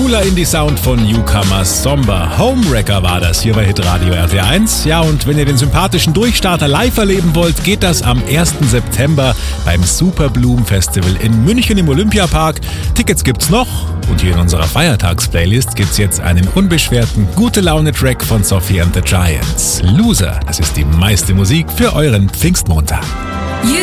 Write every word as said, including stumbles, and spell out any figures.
Cooler Indie-Sound von Newcomers Somber. Homewrecker war das hier bei Hitradio R T eins. Ja, und wenn ihr den sympathischen Durchstarter live erleben wollt, geht das am ersten September beim Super Bloom Festival in München im Olympiapark. Tickets gibt's noch und hier in unserer Feiertags-Playlist gibt's jetzt einen unbeschwerten Gute-Laune-Track von Sophie and the Giants. Loser, das ist die meiste Musik für euren Pfingstmontag.